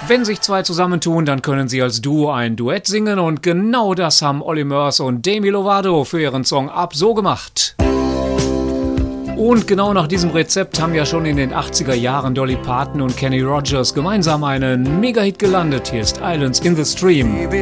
Wenn sich zwei zusammentun, dann können sie als Duo ein Duett singen und genau das haben Olly Murs und Demi Lovato für ihren Song Up so gemacht. Und genau nach diesem Rezept haben ja schon in den 80er Jahren Dolly Parton und Kenny Rogers gemeinsam einen Mega-Hit gelandet. Hier ist Islands in the Stream.